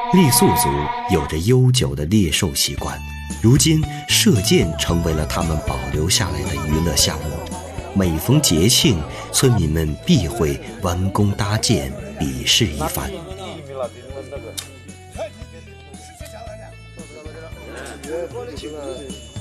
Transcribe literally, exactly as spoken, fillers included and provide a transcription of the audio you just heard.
傈僳族有着悠久的猎兽习惯，如今射箭成为了他们保留下来的娱乐项目。每逢节庆，村民们必会弯弓搭箭，比试一番。 那个